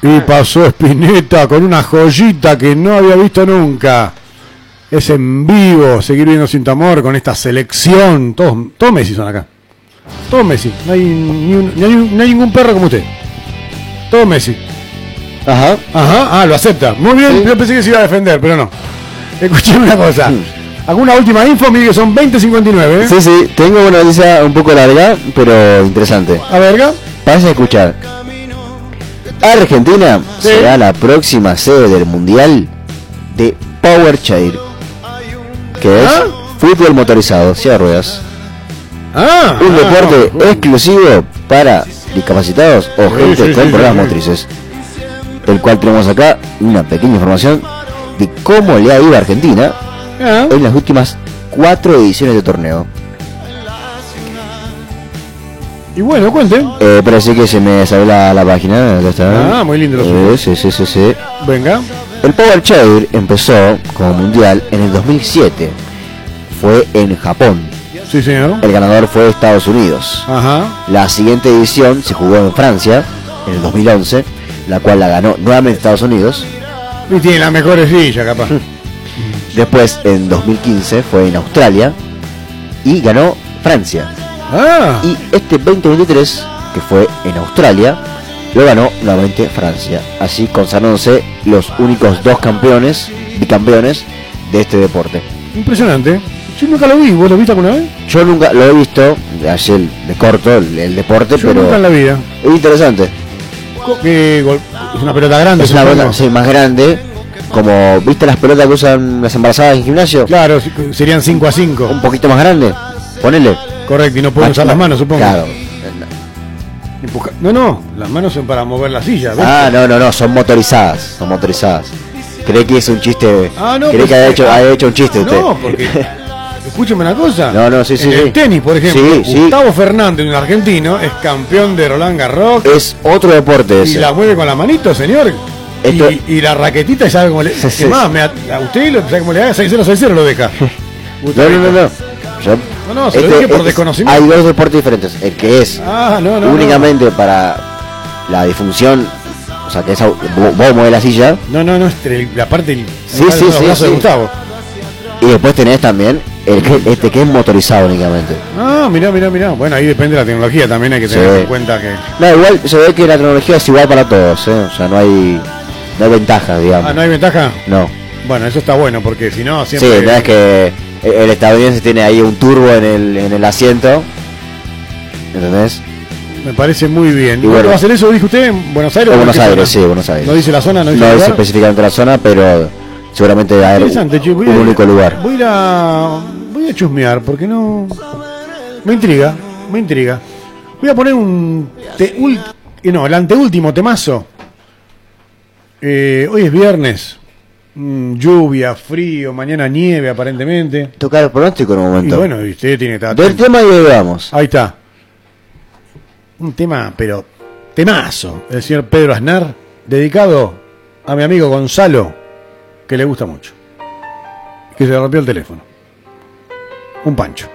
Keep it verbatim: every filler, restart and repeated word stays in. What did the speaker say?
Y pasó Spinetta con una joyita que no había visto nunca. Es en vivo, seguir viendo Sin Tu Amor con esta selección. Todos, todos Messi son acá. Todos Messi. No hay, ni un, no, hay, no hay ningún perro como usted. Todos Messi. Ajá. Ajá. Ah, lo acepta. Muy bien. Sí. Yo pensé que se iba a defender, pero no. Escuchame una cosa. Mm. ¿Alguna última info? Mire que son veinte cincuenta y nueve. ¿eh? Sí, sí. Tengo una noticia un poco larga, pero interesante. A verga. Vas a escuchar. Argentina sí. será la próxima sede del Mundial de Power Chair, que es ¿Ah? fútbol motorizado, silla de ruedas. Ah, un deporte ah, exclusivo para discapacitados o sí, gente sí, con sí, problemas sí, motrices. El cual tenemos acá una pequeña información de cómo le ha ido a Argentina ah. en las últimas cuatro ediciones de torneo. Y bueno, cuenten. Eh, pero sí que se me salió la, la página. Ya está. Ah, muy lindo los eh, sí, sí, sí, sí. Venga. El Power Chair empezó como mundial en el dos mil siete. Fue en Japón. Sí, señor. El ganador fue Estados Unidos. Ajá. La siguiente edición se jugó en Francia en el dos mil once, la cual la ganó nuevamente Estados Unidos. Y tiene la mejor silla, capaz. Después, en dos mil quince, fue en Australia y ganó Francia. Ah. Y este veinte veintitrés, que fue en Australia, lo ganó nuevamente Francia, así consagrándose los únicos dos campeones, bicampeones de este deporte. Impresionante. Yo nunca lo vi. ¿Vos lo viste alguna vez? Yo nunca lo he visto, ayer de corto el, el deporte, Yo pero nunca en la vida. Es interesante. ¿Qué, es una pelota grande? Es una pelota, sí, más grande. Como, ¿viste las pelotas que usan las embarazadas en gimnasio? Claro, serían cinco a cinco. Un poquito más grande. Ponele. Correcto, y no pueden usar las manos, supongo. Claro. No, no, las manos son para mover la silla. ¿Viste? Ah, no, no, no, son motorizadas. Son motorizadas. Cree que es un chiste. Ah, no. Cree pues, que ha hecho, ah, ha hecho un chiste usted. No, porque. Escúcheme una cosa. No, no, sí, sí. En el sí. tenis, por ejemplo, sí, Gustavo sí. Fernández, un argentino, es campeón de Roland Garros. Es otro deporte ese. Y la mueve con la manito, señor. Esto... Y, y la raquetita, ¿sabe cómo le sí, sí. más? Me, a usted lo, ¿sabe cómo le haga? seis cero seis cero lo deja. No, no, no, no. Yo, no, no, se este, lo dije por desconocimiento. Hay dos deportes diferentes. El que es ah, no, no, únicamente no. para la disfunción, o sea, que es, vos, vos mueves la silla. No, no, no, es la parte del sí, sí, sí, sí. de Gustavo. Y después tenés también el que, este que es motorizado únicamente. Ah, mirá, mirá, mirá. Bueno, ahí depende de la tecnología, también hay que tener sí. en cuenta que... No, igual se ve que la tecnología es igual para todos, ¿eh? O sea, no hay, no hay ventaja, digamos. Ah, ¿no hay ventaja? No. Bueno, eso está bueno, porque si no, siempre... Sí, no es que el estadounidense tiene ahí un turbo en el, en el asiento, ¿entendés? Me parece muy bien. ¿Y bueno, va a hacer eso, dijo usted, en Buenos Aires? En Buenos Aires, sí, Buenos Aires. ¿No dice la zona? No dice, no dice específicamente la zona, pero seguramente va a haber un, un único lugar. Voy a ir a, voy a chusmear, porque no... Me intriga, me intriga. Voy a poner un... Te, ult, no, el anteúltimo temazo. Eh, hoy es viernes. Mm, lluvia, frío, mañana nieve aparentemente. Tocar el pronóstico en un momento. Y bueno, usted tiene que estar... Del tema y vamos. Ahí está. Un tema, pero temazo, el señor Pedro Aznar, dedicado a mi amigo Gonzalo, que le gusta mucho, que se le rompió el teléfono. Un pancho.